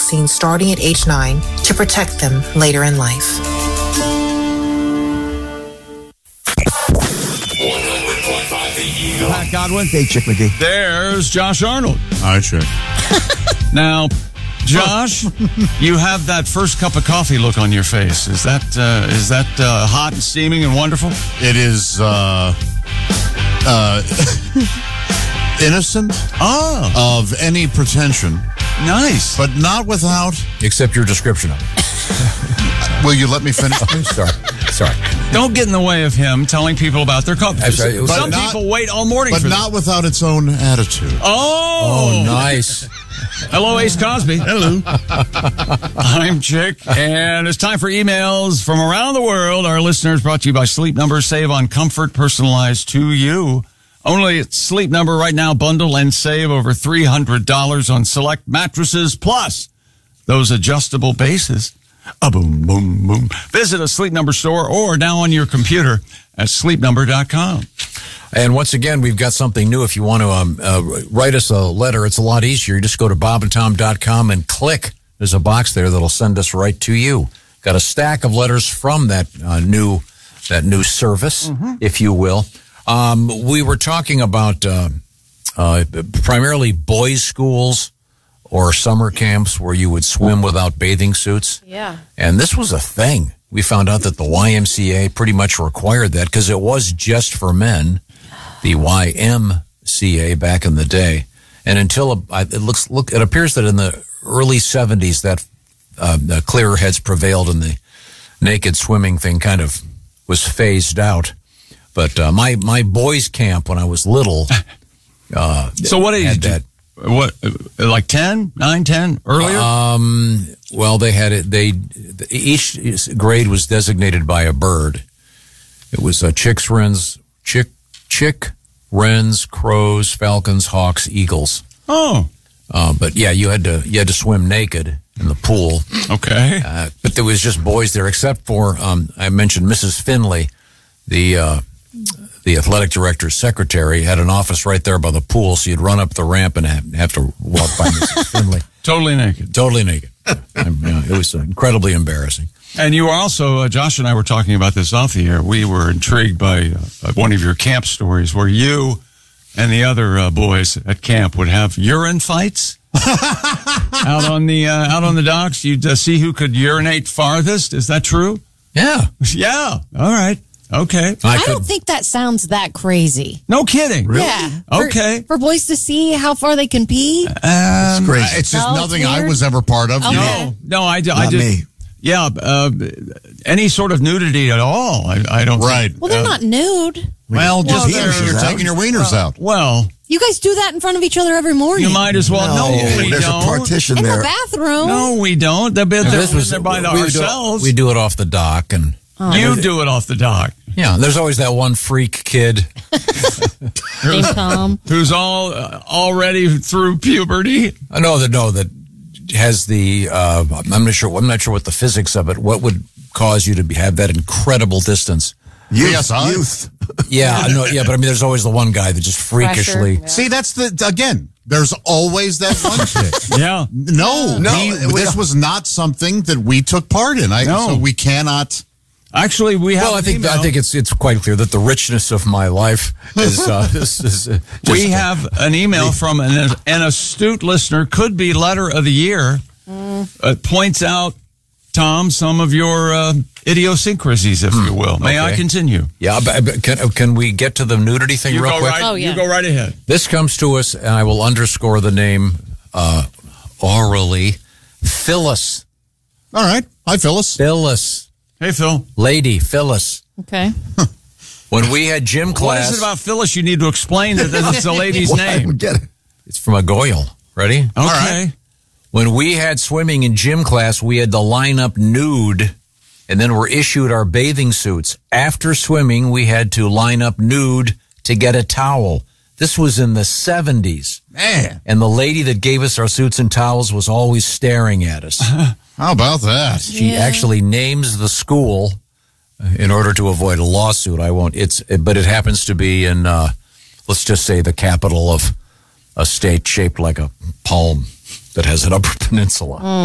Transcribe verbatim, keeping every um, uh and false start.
vaccine starting at age nine to protect them later in life. Pat Godwin. Hey, Chick McGee. There's Josh Arnold. All right, Chick. Now, Josh, you have that first cup of coffee look on your face. Is that uh, is that uh, hot and steaming and wonderful? It is uh, uh, innocent Oh, of any pretension, nice. but not without. Except your description of it. Will you let me finish? I'm sorry. Sorry. Don't get in the way of him telling people about their coffee. I'm sorry, it was- Some But not- people wait all morning But for not without its own attitude. that. Oh, Oh, nice. Hello, Ace Cosby. Hello. I'm Chick, and it's time for emails from around the world. Our listeners brought to you by Sleep Number. Save on comfort personalized to you. Only at Sleep Number right now. Bundle and save over three hundred dollars on select mattresses, plus those adjustable bases. A boom, boom, boom. Visit a Sleep Number store or now on your computer at sleep number dot com. And once again, we've got something new. If you want to um, uh, write us a letter, it's a lot easier. You just go to bob and tom dot com and click. There's a box there that'll send us right to you. Got a stack of letters from that uh, new that new service, mm-hmm. if you will. Um, we were talking about uh, uh, primarily boys' schools or summer camps where you would swim without bathing suits. Yeah. And this was a thing. We found out that the Y M C A pretty much required that because it was just for men, the Y M C A back in the day. And until it looks, look, it appears that in the early seventies, that uh, the clearer heads prevailed and the naked swimming thing kind of was phased out. But uh, my my boys' camp when I was little, uh, So what age had did that? What, like ten, nine, ten, earlier? Um, well, they had it. They each grade was designated by a bird. It was uh, chicks, wrens, chick, chick, wrens, crows, falcons, hawks, eagles. Oh, Uh, but yeah, you had to you had to swim naked in the pool. okay. Uh, but there was just boys there, except for um, I mentioned Missus Finley, the uh, the athletic director's secretary, had an office right there by the pool. So you'd run up the ramp and have, have to walk by Missus Finley, Totally naked. totally naked. I mean, it was incredibly embarrassing. And you were also, uh, Josh and I were talking about this off the air. We were intrigued by uh, one of your camp stories where you and the other uh, boys at camp would have urine fights out on the uh, out on the docks. You'd uh, see who could urinate farthest. Is that true? Yeah, Yeah. All right. Okay. I, I could, don't think that sounds that crazy. No kidding. Yeah. For- Okay. For, boys to see how far they can pee. Um, Great. It's just No, it's nothing I weird. was ever part of. Okay. You know. no, no, I, d- I Not did. me. Yeah. Uh, any sort of nudity at all. I, I don't. Right. think- Well, they're uh, not nude. Well, just Well, there, they're- you're taking your wieners out. Well, You guys do that in front of each other every morning. you might as well. No, we there's don't. a partition in there. the bathroom. No, we don't. They're, they're, this was they're by we do it- ourselves. we do it off the dock, and You do it off the dock. yeah, there's always that one freak kid. Name Tom. Who's all uh, already through puberty? I know that no that has the. Uh, I'm not sure. I'm not sure what the physics of it. What would cause you to be, have that incredible distance? Youth. Yes, I- youth. Yeah, I know. Yeah, but I mean, there's always the one guy that just freakishly. Pressure. See, that's the, again, there's always that one chick. Yeah. No, No, he- it was- this was not something that we took part in. I, No. So we cannot. Actually, we have. Well, I an think I email. think it's it's quite clear that the richness of my life is. Uh, is, is uh, just, we have an email from an, an astute listener, could be letter of the year, uh, points out, Tom, some of your uh, idiosyncrasies, if you will. May I okay. continue? Yeah, but, but can, can we get to the nudity thing You real go quick? right. Oh, yeah. You go right ahead. This comes to us, and I will underscore the name uh, orally. Phyllis. All right. Hi, Phyllis. Phyllis. Hey, Phil. Lady, Phyllis. Okay. When we had gym What class. is it about Phyllis? You need to explain that it's a lady's Well, I name. would get it. It's from a Goyle. Ready? Okay. right. When we had swimming in gym class, we had to line up nude, and then were issued our bathing suits. After swimming, we had to line up nude to get a towel. This was in the seventies. Man, And the lady that gave us our suits and towels was always staring at us. how about that? She Yeah. actually names the school uh, in order to avoid a lawsuit. I won't. It's but it happens to be in uh, let's just say the capital of a state shaped like a palm that has an upper peninsula.